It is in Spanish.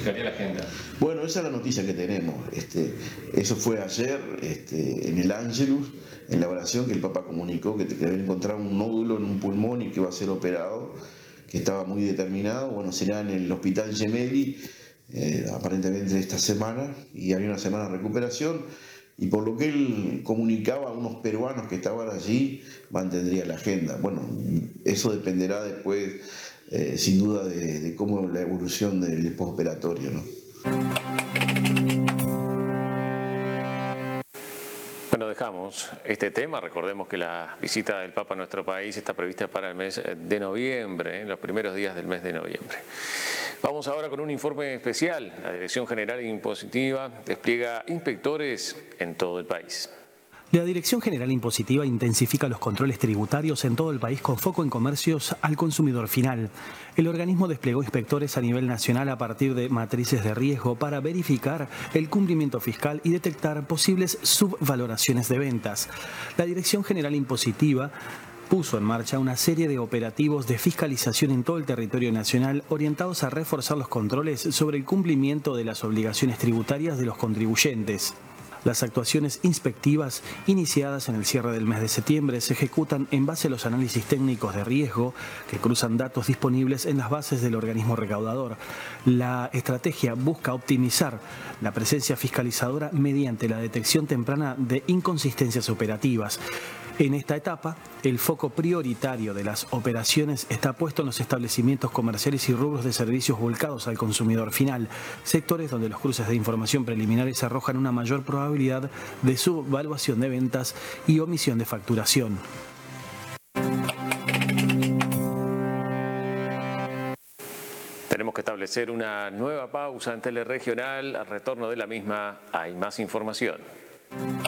modificaría la agenda? Bueno, esa es la noticia que tenemos. Eso fue ayer en el Ángelus, en la oración que el Papa comunicó que había encontrado un nódulo en un pulmón y que iba a ser operado, que estaba muy determinado. Bueno, será en el Hospital Gemelli, aparentemente esta semana, y había una semana de recuperación. Y por lo que él comunicaba a unos peruanos que estaban allí, mantendría la agenda. Bueno, eso dependerá después, sin duda, de cómo la evolución del postoperatorio, ¿no? Bueno, dejamos este tema. Recordemos que la visita del Papa a nuestro país está prevista para el mes de noviembre, los primeros días del mes de noviembre. Vamos ahora con un informe especial. La Dirección General Impositiva despliega inspectores en todo el país. La Dirección General Impositiva intensifica los controles tributarios en todo el país con foco en comercios al consumidor final. El organismo desplegó inspectores a nivel nacional a partir de matrices de riesgo para verificar el cumplimiento fiscal y detectar posibles subvaloraciones de ventas. La Dirección General Impositiva puso en marcha una serie de operativos de fiscalización en todo el territorio nacional orientados a reforzar los controles sobre el cumplimiento de las obligaciones tributarias de los contribuyentes. Las actuaciones inspectivas iniciadas en el cierre del mes de septiembre se ejecutan en base a los análisis técnicos de riesgo que cruzan datos disponibles en las bases del organismo recaudador. La estrategia busca optimizar la presencia fiscalizadora mediante la detección temprana de inconsistencias operativas. En esta etapa, el foco prioritario de las operaciones está puesto en los establecimientos comerciales y rubros de servicios volcados al consumidor final, sectores donde los cruces de información preliminares arrojan una mayor probabilidad de subvaluación de ventas y omisión de facturación. Tenemos que establecer una nueva pausa en Teleregional. Al retorno de la misma hay más información.